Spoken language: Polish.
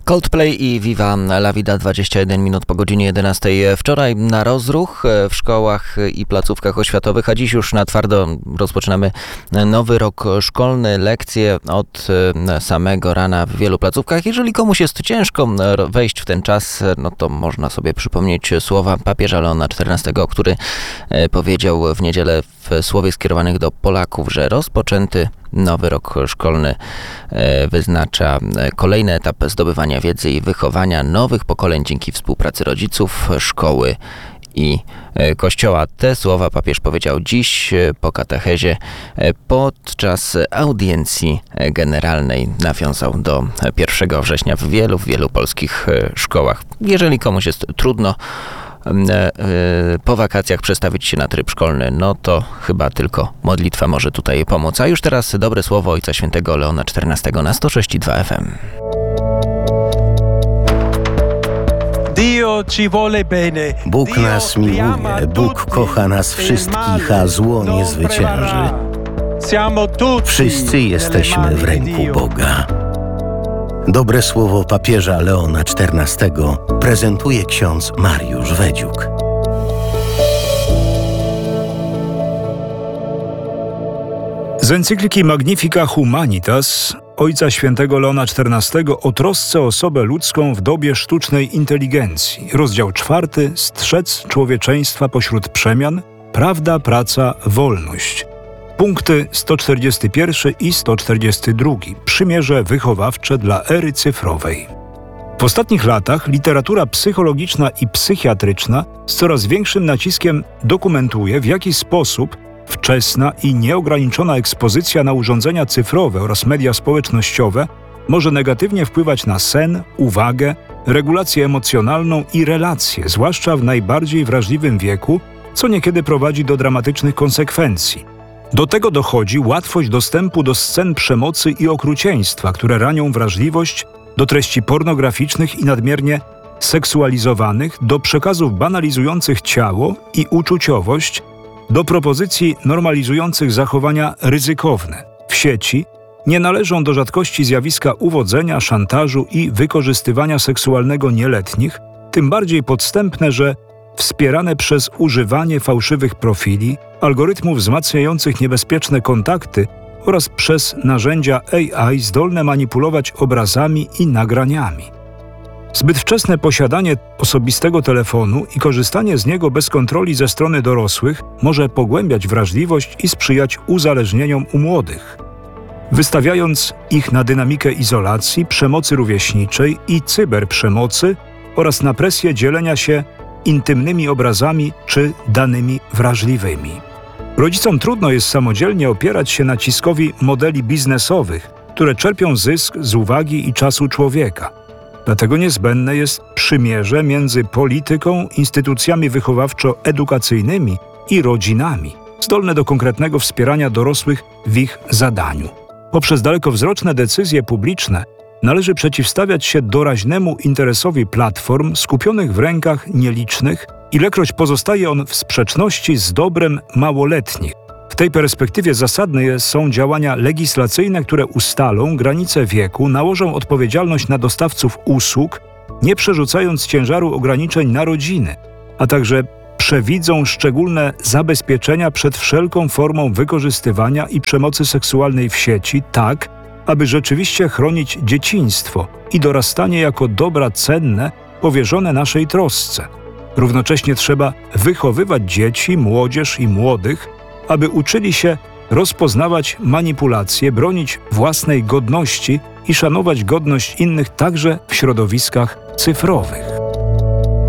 Coldplay i Viva la Vida 21 minut po godzinie 11. Wczoraj na rozruch w szkołach i placówkach oświatowych, a dziś już na twardo rozpoczynamy nowy rok szkolny. Lekcje od samego rana w wielu placówkach. Jeżeli komuś jest ciężko wejść w ten czas, no to można sobie przypomnieć słowa papieża Leona XIV, który powiedział w niedzielę w słowie skierowanych do Polaków, że rozpoczęty nowy rok szkolny wyznacza kolejny etap zdobywania wiedzy i wychowania nowych pokoleń dzięki współpracy rodziców, szkoły i Kościoła. Te słowa papież powiedział dziś po katechezie podczas audiencji generalnej. Nawiązał do 1 września w wielu polskich szkołach. Jeżeli komuś jest trudno po wakacjach przestawić się na tryb szkolny, no to chyba tylko modlitwa może tutaj pomóc. A już teraz dobre słowo Ojca Świętego Leona XIV na 106,2 FM. Bóg nas miłuje, Bóg kocha nas wszystkich, a zło nie zwycięży. Wszyscy jesteśmy w ręku Boga. Dobre słowo papieża Leona XIV prezentuje ksiądz Mariusz Wedziuk. Z encykliki Magnifica Humanitas Ojca Świętego Leona XIV o trosce o osobę ludzką w dobie sztucznej inteligencji. Rozdział 4. Strzec człowieczeństwa pośród przemian. Prawda, praca, wolność. Punkty 141 i 142. Przymierze wychowawcze dla ery cyfrowej. W ostatnich latach literatura psychologiczna i psychiatryczna z coraz większym naciskiem dokumentuje, w jaki sposób wczesna i nieograniczona ekspozycja na urządzenia cyfrowe oraz media społecznościowe może negatywnie wpływać na sen, uwagę, regulację emocjonalną i relacje, zwłaszcza w najbardziej wrażliwym wieku, co niekiedy prowadzi do dramatycznych konsekwencji. Do tego dochodzi łatwość dostępu do scen przemocy i okrucieństwa, które ranią wrażliwość, do treści pornograficznych i nadmiernie seksualizowanych, do przekazów banalizujących ciało i uczuciowość, do propozycji normalizujących zachowania ryzykowne. W sieci nie należą do rzadkości zjawiska uwodzenia, szantażu i wykorzystywania seksualnego nieletnich, tym bardziej podstępne, że wspierane przez używanie fałszywych profili, algorytmów wzmacniających niebezpieczne kontakty oraz przez narzędzia AI zdolne manipulować obrazami i nagraniami. Zbyt wczesne posiadanie osobistego telefonu i korzystanie z niego bez kontroli ze strony dorosłych może pogłębiać wrażliwość i sprzyjać uzależnieniom u młodych, wystawiając ich na dynamikę izolacji, przemocy rówieśniczej i cyberprzemocy oraz na presję dzielenia się intymnymi obrazami czy danymi wrażliwymi. Rodzicom trudno jest samodzielnie opierać się naciskowi modeli biznesowych, które czerpią zysk z uwagi i czasu człowieka. Dlatego niezbędne jest przymierze między polityką, instytucjami wychowawczo-edukacyjnymi i rodzinami, zdolne do konkretnego wspierania dorosłych w ich zadaniu. Poprzez dalekowzroczne decyzje publiczne należy przeciwstawiać się doraźnemu interesowi platform skupionych w rękach nielicznych, ilekroć pozostaje on w sprzeczności z dobrem małoletnich. W tej perspektywie zasadne są działania legislacyjne, które ustalą granice wieku, nałożą odpowiedzialność na dostawców usług, nie przerzucając ciężaru ograniczeń na rodziny, a także przewidzą szczególne zabezpieczenia przed wszelką formą wykorzystywania i przemocy seksualnej w sieci, tak, aby rzeczywiście chronić dzieciństwo i dorastanie jako dobra cenne, powierzone naszej trosce. Równocześnie trzeba wychowywać dzieci, młodzież i młodych, aby uczyli się rozpoznawać manipulacje, bronić własnej godności i szanować godność innych także w środowiskach cyfrowych.